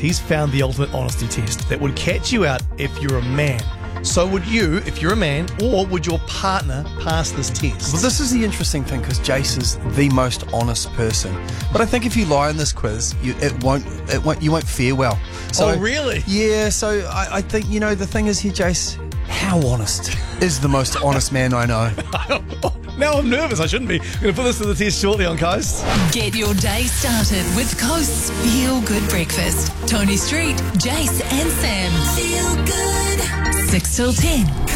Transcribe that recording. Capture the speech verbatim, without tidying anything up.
he's found the ultimate honesty test that would catch you out if you're a man. So would you, if you're a man, or would your partner pass this test? Well, this is the interesting thing because Jace is the most honest person. But I think if you lie on this quiz, you, it won't, it won't, you won't fare well. So, oh, really? Yeah. So I, I think you know the thing is here, Jace. How honest is the most honest man I know? Now I'm nervous. I shouldn't be. I'm going to put this to the test shortly on Coast. Get your day started with Coast's Feel Good Breakfast. Tony Street, Jace and Sam. Feel good. six till ten.